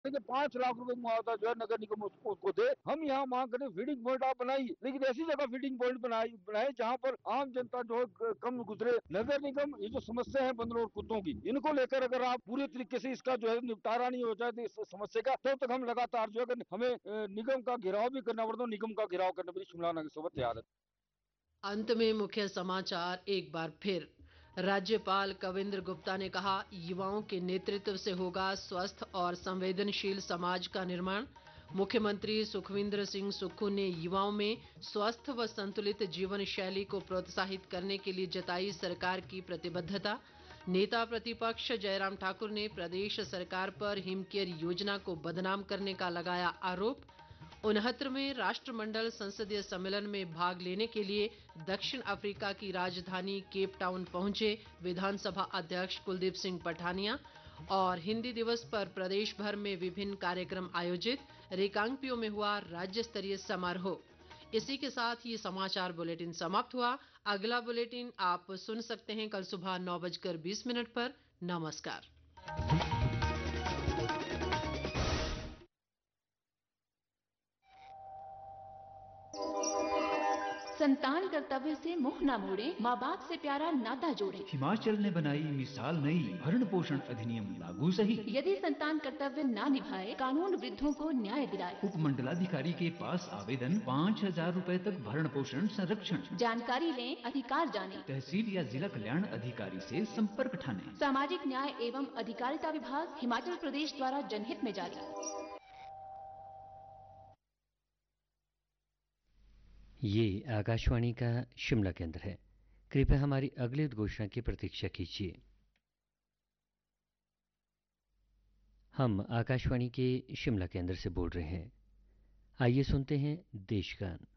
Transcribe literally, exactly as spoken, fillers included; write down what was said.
देखिए पांच लाख रुपए मुआवजा जो है नगर निगम उसको, उसको दे। हम यहाँ मांग करें फीडिंग पॉइंट आप बनाइए, लेकिन ऐसी जगह फीडिंग पॉइंट बनाई बनाए जहाँ पर आम जनता जो है कम गुजरे। नगर निगम ये जो समस्या है बंदरों और कुत्तों की, इनको लेकर अगर आप पूरे तरीके से इसका जो है निपटारा नहीं हो जाए इस समस्या का, तब तक हम लगातार जो है हमें निगम का घेराव भी करना पड़ता है, निगम का घेराव करने पर शिमला नगर सोबत तैयार है। अंत में मुख्य समाचार एक बार फिर। राज्यपाल कविंद्र गुप्ता ने कहा, युवाओं के नेतृत्व से होगा स्वस्थ और संवेदनशील समाज का निर्माण। मुख्यमंत्री सुखविंदर सिंह सुक्खू ने युवाओं में स्वस्थ व संतुलित जीवन शैली को प्रोत्साहित करने के लिए जताई सरकार की प्रतिबद्धता। नेता प्रतिपक्ष जयराम ठाकुर ने प्रदेश सरकार पर हिमकेयर योजना को बदनाम करने का लगाया आरोप। उनहत्तरवें राष्ट्रमंडल संसदीय सम्मेलन में भाग लेने के लिए दक्षिण अफ्रीका की राजधानी केप टाउन पहुंचे विधानसभा अध्यक्ष कुलदीप सिंह पठानिया। और हिंदी दिवस पर प्रदेश भर में विभिन्न कार्यक्रम आयोजित, रिकांगपिओ में हुआ राज्य स्तरीय समारोह। इसी के साथ ये समाचार बुलेटिन समाप्त हुआ। अगला बुलेटिन आप सुन सकते हैं कल सुबह नौ बजकर बीस मिनट पर। नमस्कार। संतान कर्तव्य से मुंह न मोड़े, माँ बाप से प्यारा नाता जोड़े। हिमाचल ने बनाई मिसाल नई, भरण पोषण अधिनियम लागू सही। यदि संतान कर्तव्य ना निभाए, कानून वृद्धों को न्याय दिलाए। उपमंडलाधिकारी के पास आवेदन, पाँच हजार रूपए तक भरण पोषण संरक्षण। जानकारी लें, अधिकार जाने। तहसील या जिला कल्याण अधिकारी से संपर्क ठाने। सामाजिक न्याय एवं अधिकारिता विभाग, हिमाचल प्रदेश द्वारा जनहित में जारी। ये आकाशवाणी का शिमला केंद्र है। कृपया हमारी अगली उद्घोषणा की प्रतीक्षा कीजिए। हम आकाशवाणी के शिमला केंद्र से बोल रहे हैं। आइए सुनते हैं देशगान।